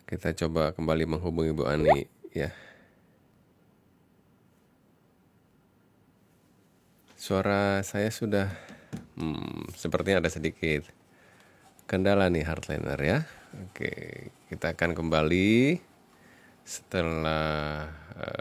Kita coba kembali menghubungi Bu Ani ya. Suara saya sudah sepertinya ada sedikit kendala nih Heartliner ya. Oke, kita akan kembali setelah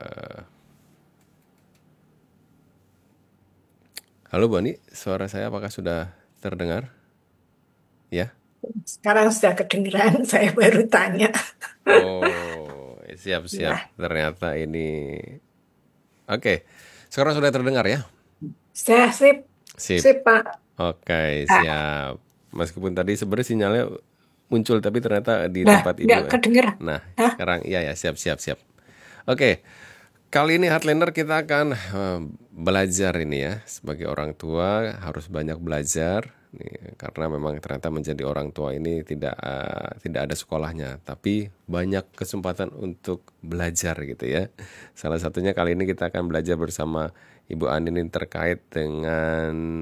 Halo Bu Ani, suara saya apakah sudah terdengar? Ya. Sekarang sudah kedengeran, saya baru tanya. Oh, siap-siap. Ya, Ternyata ini Oke. Sekarang sudah terdengar ya? saya sip, Sip. sip Pak. Oke, Ah, siap. Meskipun tadi sebenarnya sinyalnya muncul tapi ternyata di Nah, tempat nggak Ibu. kedengeran. Nah, Hah? sekarang iya ya, siap siap siap. Oke. Kali ini Heartlander kita akan belajar ini ya. Sebagai orang tua harus banyak belajar nih, karena memang ternyata menjadi orang tua ini tidak ada sekolahnya, tapi banyak kesempatan untuk belajar gitu ya. Salah satunya kali ini kita akan belajar bersama Ibu Andin ini terkait dengan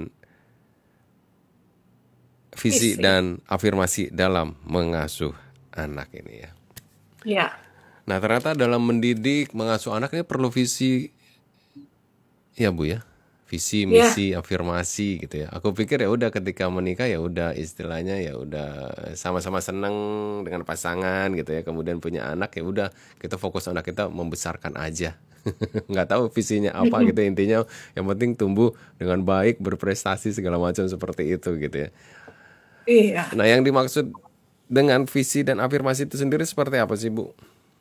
visi Isi. dan afirmasi dalam mengasuh anak ini ya. Ya, Nah, ternyata dalam mendidik, mengasuh anak ini perlu visi ya, Bu ya. Visi, ya, misi, afirmasi gitu ya. Aku pikir ya udah ketika menikah ya udah istilahnya ya udah sama-sama seneng dengan pasangan gitu ya. Kemudian punya anak ya udah kita fokus anak kita membesarkan aja. Nggak tahu visinya apa gitu, mm-mm. intinya yang penting tumbuh dengan baik, berprestasi segala macam seperti itu gitu ya. Iya. Nah, yang dimaksud dengan visi dan afirmasi itu sendiri seperti apa sih, Bu?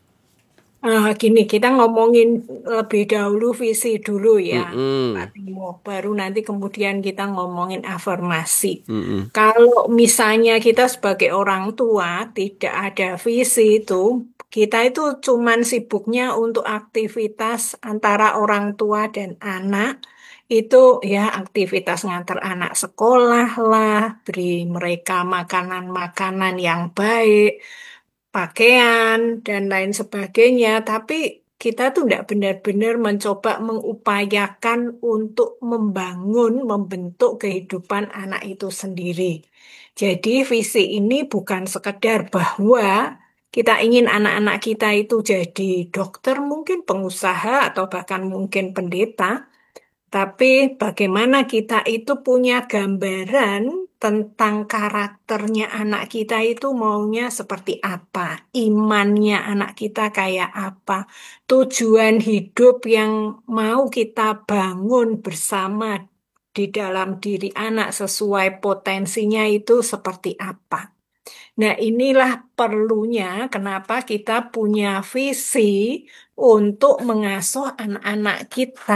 Gini, kita ngomongin lebih dahulu visi dulu ya, Pak Mm-mm. Timo. Baru nanti kemudian kita ngomongin afirmasi. Mm-mm. Kalau misalnya kita sebagai orang tua tidak ada visi kita itu cuman sibuknya untuk aktivitas antara orang tua dan anak. Itu ya aktivitas ngantar anak sekolah lah, beri mereka makanan-makanan yang baik, pakaian, dan lain sebagainya. Tapi kita tuh tidak benar-benar mencoba mengupayakan untuk membangun, membentuk kehidupan anak itu sendiri. Jadi visi ini bukan sekedar bahwa kita ingin anak-anak kita itu jadi dokter, mungkin pengusaha, atau bahkan mungkin pendeta. Tapi bagaimana kita itu punya gambaran tentang karakternya anak kita itu maunya seperti apa, imannya anak kita kayak apa, tujuan hidup yang mau kita bangun bersama di dalam diri anak sesuai potensinya itu seperti apa. Nah, inilah perlunya kenapa kita punya visi untuk mengasuh anak-anak kita.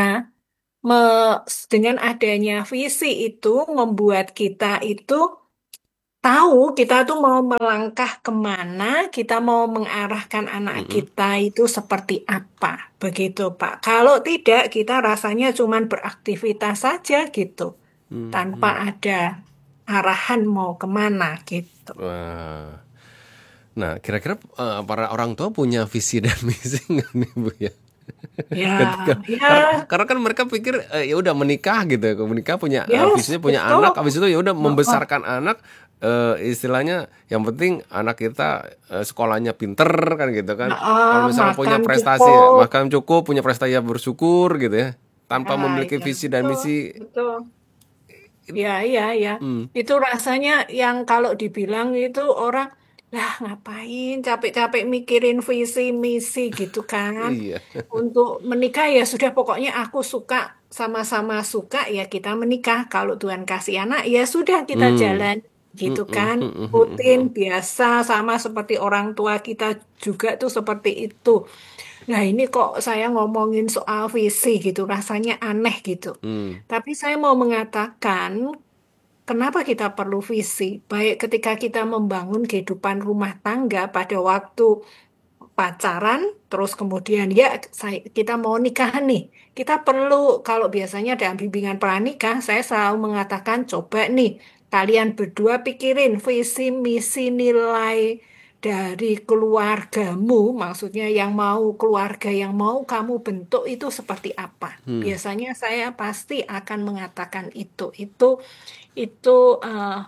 Dengan adanya visi itu membuat kita itu tahu kita tuh mau melangkah kemana, kita mau mengarahkan anak Mm-mm. kita itu seperti apa, begitu Pak. Kalau tidak, kita rasanya cuman beraktivitas saja gitu, tanpa ada arahan mau kemana gitu. Wah. Nah, kira-kira para orang tua punya visi dan misi nggak nih, Bu ya? Ketika Ya, karena kan mereka pikir ya udah menikah gitu ya. Menikah punya yes, visinya punya betul. anak, habis itu ya udah Oh, oh. membesarkan anak, istilahnya yang penting anak kita sekolahnya pinter kan gitu kan. Kalau misalnya punya Makan prestasi ya, cukup. makan cukup, punya prestasi ya bersyukur gitu ya. Tanpa Ya, memiliki ya, visi dan betul, misi. betul. Ya, ya, ya. Hmm, Itu rasanya yang kalau dibilang itu orang, lah ngapain capek-capek mikirin visi misi gitu kan. iya. Untuk menikah ya sudah pokoknya aku suka sama-sama suka ya kita menikah. Kalau Tuhan kasih anak ya sudah kita Hmm. jalan Hmm, gitu hmm, kan. hmm, hmm, hmm, Rutin hmm. biasa sama seperti orang tua kita juga tuh seperti itu. Nah, ini kok saya ngomongin soal visi gitu, rasanya aneh gitu. Hmm. Tapi saya mau mengatakan, kenapa kita perlu visi? Baik ketika kita membangun kehidupan rumah tangga pada waktu pacaran, terus kemudian ya kita mau nikahan nih. Kita perlu, kalau biasanya dalam bimbingan pranikah, saya selalu mengatakan, coba nih, kalian berdua pikirin visi, misi, nilai dari keluargamu, maksudnya yang mau keluarga yang mau kamu bentuk itu seperti apa. Biasanya saya pasti akan mengatakan itu. Itu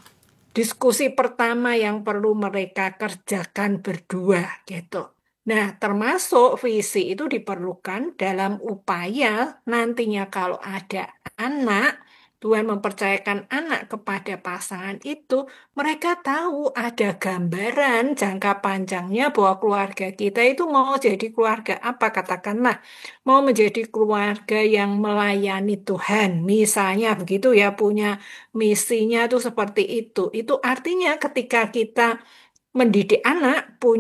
diskusi pertama yang perlu mereka kerjakan berdua gitu. Nah, termasuk visi itu diperlukan dalam upaya nantinya kalau ada anak, Tuhan mempercayakan anak kepada pasangan itu, mereka tahu ada gambaran jangka panjangnya bahwa keluarga kita itu mau jadi keluarga apa, katakanlah mau menjadi keluarga yang melayani Tuhan, misalnya begitu ya, punya misinya tuh seperti itu. Itu artinya ketika kita mendidik anak,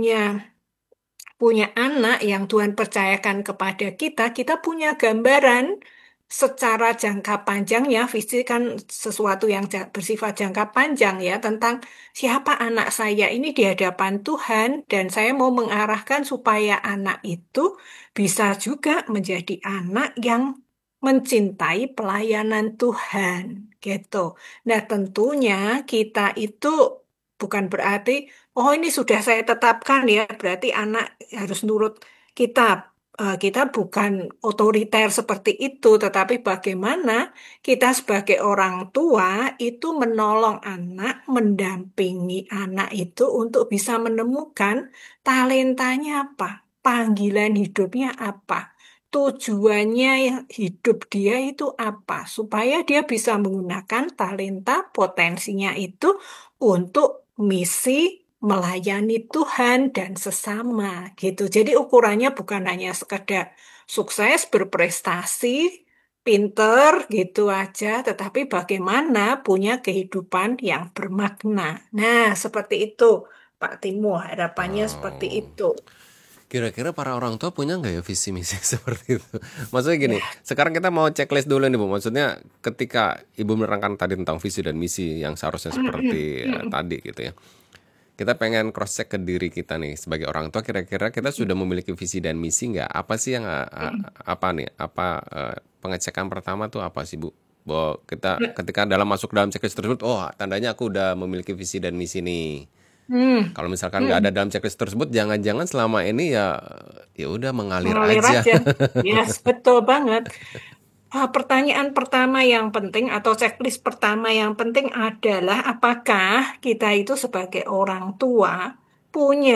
punya anak yang Tuhan percayakan kepada kita, kita punya gambaran secara jangka panjang ya, visi kan sesuatu yang bersifat jangka panjang ya, tentang siapa anak saya ini di hadapan Tuhan, dan saya mau mengarahkan supaya anak itu bisa juga menjadi anak yang mencintai pelayanan Tuhan, gitu. Nah, tentunya kita itu bukan berarti, oh ini sudah saya tetapkan ya, berarti anak harus nurut kita. Kita bukan otoriter seperti itu, tetapi bagaimana kita sebagai orang tua itu menolong anak, mendampingi anak itu untuk bisa menemukan talentanya apa, panggilan hidupnya apa, tujuannya hidup dia itu apa, supaya dia bisa menggunakan talenta potensinya itu untuk misi melayani Tuhan dan sesama gitu. Jadi ukurannya bukan hanya sekedar sukses, berprestasi, pinter gitu aja, tetapi bagaimana punya kehidupan yang bermakna. Nah, seperti itu, Pak Timo, harapannya seperti Wow. itu. Kira-kira para orang tua punya nggak ya visi misi seperti itu? Maksudnya gini, Ya. sekarang kita mau checklist dulu nih Bu. Maksudnya ketika Ibu menerangkan tadi tentang visi dan misi yang seharusnya seperti tadi gitu ya. Kita pengen cross check ke diri kita nih sebagai orang tua. Kira-kira kita sudah memiliki visi dan misi nggak? Apa sih yang apa nih? Apa pengecekan pertama tuh apa sih Bu? Bahwa kita ketika masuk dalam checklist tersebut, oh tandanya aku udah memiliki visi dan misi nih. Hmm. Kalau misalkan nggak ada Hmm. dalam checklist tersebut, jangan-jangan selama ini ya ya udah mengalir Mengalir aja. aja. Yes, betul banget. Pertanyaan pertama yang penting atau checklist pertama yang penting adalah apakah kita itu sebagai orang tua punya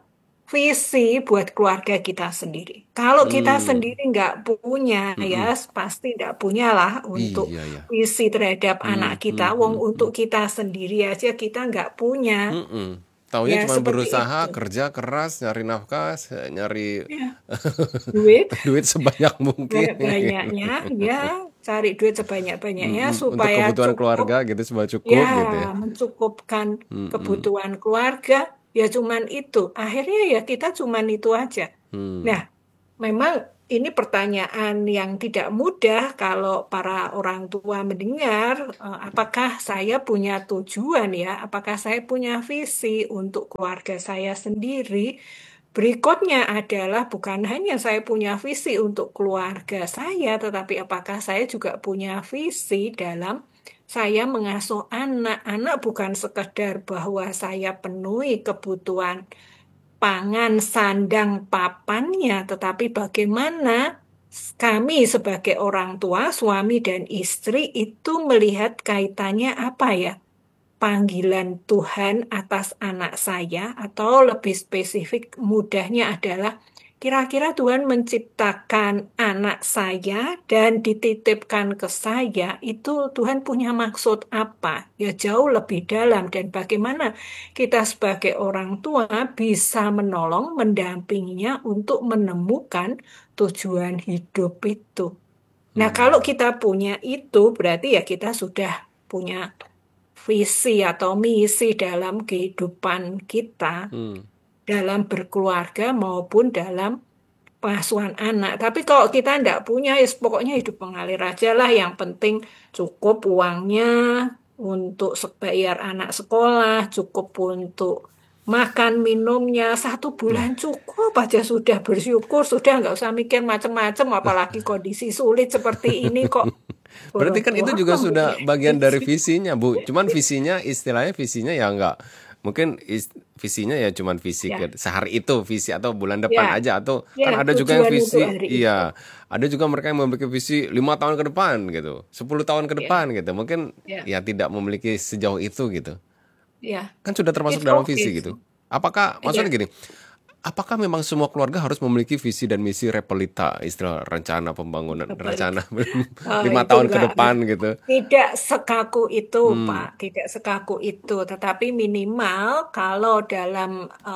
visi buat keluarga kita sendiri. Kalau kita Hmm, sendiri nggak punya ya mm-mm. pasti nggak punya lah untuk Iya ya. visi terhadap anak Hmm, kita. hmm, Wong hmm, untuk hmm. kita sendiri aja kita nggak punya. Mm-mm. Taunya Ya cuma seperti berusaha itu. kerja keras, nyari nafkah, nyari Ya, duit. duit sebanyak mungkin. Banyak-banyaknya ya cari duit sebanyak-banyaknya Mm-mm. Untuk supaya kebutuhan cukup keluarga gitu semua ya cukup gitu ya. mencukupkan Mm-mm. kebutuhan keluarga, ya cuman itu, akhirnya ya kita cuman itu aja. Nah, Hmm. memang ini pertanyaan yang tidak mudah kalau para orang tua mendengar, apakah saya punya tujuan ya, apakah saya punya visi untuk keluarga saya sendiri. Berikutnya adalah bukan hanya saya punya visi untuk keluarga saya, tetapi apakah saya juga punya visi dalam saya mengasuh anak. Anak bukan sekedar bahwa saya penuhi kebutuhan pangan, sandang, papannya, tetapi bagaimana kami sebagai orang tua, suami dan istri itu melihat kaitannya apa ya? Panggilan Tuhan atas anak saya, atau lebih spesifik mudahnya adalah kira-kira Tuhan menciptakan anak saya dan dititipkan ke saya, itu Tuhan punya maksud apa? Ya jauh lebih dalam, dan bagaimana kita sebagai orang tua bisa menolong, mendampinginya untuk menemukan tujuan hidup itu. Nah, kalau Hmm. kita punya itu, berarti ya kita sudah punya visi atau misi dalam kehidupan kita, Hmm. dalam berkeluarga maupun dalam pengasuhan anak. Tapi kalau kita tidak punya, ya pokoknya hidup mengalir aja lah. Yang penting cukup uangnya untuk bayar anak sekolah, cukup untuk makan minumnya, 1 bulan cukup aja sudah bersyukur, sudah nggak usah mikir macam-macam, apalagi kondisi sulit seperti ini kok Berarti kan itu boro-boro juga sudah mempunyai bagian dari visi. visinya, Bu. Cuman visinya istilahnya visinya ya enggak mungkin visinya ya cuman visi Ya, ke sehari itu visi atau bulan depan ya, aja atau ya, kan ada juga yang tujuan untuk visi hari itu. iya ada juga mereka yang memiliki visi 5 tahun ke depan gitu 10 tahun ke Ya, depan gitu mungkin ya. ya tidak memiliki sejauh itu gitu Ya, Kan sudah termasuk it's dalam okay visi sih. gitu. Apakah maksudnya Ya, gini, apakah memang semua keluarga harus memiliki visi dan misi repelita, istilah rencana pembangunan, kebalik. rencana Oh, 5 itu tahun ke depan enggak. gitu? Tidak sekaku itu, Pak. Hmm, Tidak sekaku itu. Tetapi minimal kalau dalam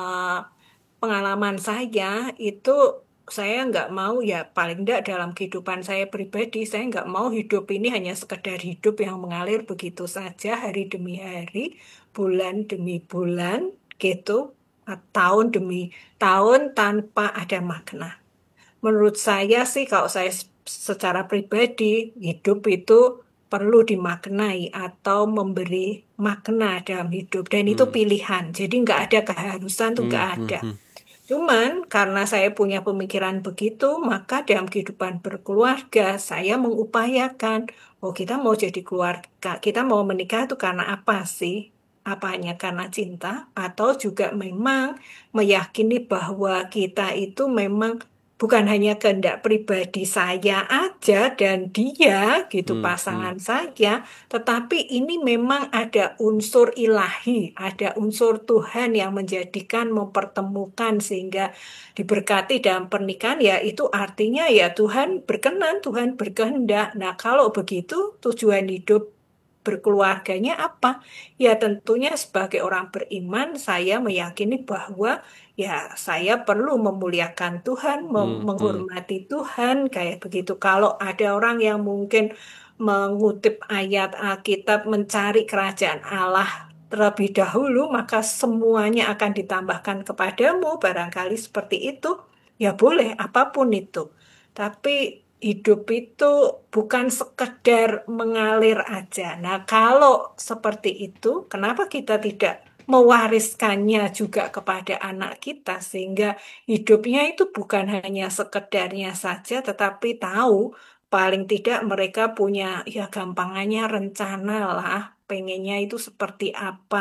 pengalaman saya itu saya nggak mau ya paling nggak dalam kehidupan saya pribadi saya nggak mau hidup ini hanya sekedar hidup yang mengalir begitu saja hari demi hari, bulan demi bulan gitu, tahun demi tahun tanpa ada makna. Menurut saya sih kalau saya secara pribadi hidup itu perlu dimaknai atau memberi makna dalam hidup dan itu hmm, pilihan. Jadi nggak ada keharusan tuh hmm, nggak hmm, ada. hmm, Cuman karena saya punya pemikiran begitu, maka dalam kehidupan berkeluarga saya mengupayakan, oh kita mau jadi keluarga, kita mau menikah itu karena apa sih? Apanya karena cinta atau juga memang meyakini bahwa kita itu memang bukan hanya kehendak pribadi saya aja dan dia gitu hmm, hmm, pasangan saya, tetapi ini memang ada unsur ilahi, ada unsur Tuhan yang menjadikan mempertemukan sehingga diberkati dalam pernikahan ya itu artinya ya Tuhan berkenan, Tuhan berkehendak. Nah, kalau begitu tujuan hidup berkeluarganya apa? Ya tentunya sebagai orang beriman saya meyakini bahwa ya saya perlu memuliakan Tuhan, hmm, hmm, menghormati Tuhan kayak begitu. Kalau ada orang yang mungkin mengutip ayat Alkitab mencari kerajaan Allah terlebih dahulu, maka semuanya akan ditambahkan kepadamu. Barangkali seperti itu, ya boleh apapun itu. Tapi hidup itu bukan sekedar mengalir aja. Nah, kalau seperti itu, kenapa kita tidak mewariskannya juga kepada anak kita sehingga hidupnya itu bukan hanya sekedarnya saja, tetapi tahu paling tidak mereka punya ya gampangannya rencana lah, pengennya itu seperti apa,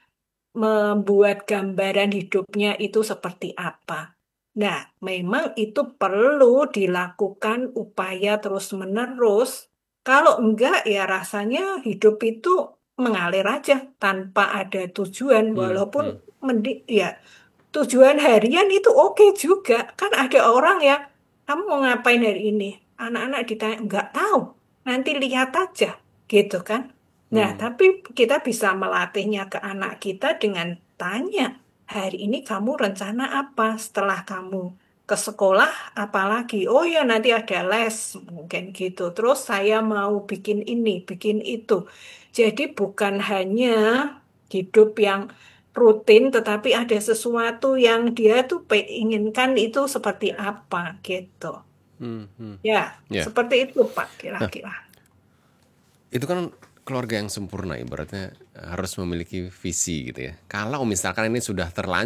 membuat gambaran hidupnya itu seperti apa. Nah, memang itu perlu dilakukan upaya terus-menerus. Kalau enggak, ya rasanya hidup itu mengalir aja tanpa ada tujuan, hmm, walaupun hmm, ya tujuan harian itu oke juga. Kan ada orang yang, kamu mau ngapain hari ini? Anak-anak ditanya, enggak tahu. Nanti lihat aja, gitu kan. Nah, hmm, tapi kita bisa melatihnya ke anak kita dengan tanya, hari ini kamu rencana apa setelah kamu ke sekolah, apalagi? Oh ya, nanti ada les, mungkin gitu. Terus saya mau bikin ini, bikin itu. Jadi bukan hanya hidup yang rutin, tetapi ada sesuatu yang dia tuh inginkan itu seperti apa gitu. hmm, hmm. Ya, Ya. seperti itu Pak Nah, kira-kira. itu kan keluarga yang sempurna ibaratnya harus memiliki visi gitu ya. Kalau misalkan ini sudah terlanjur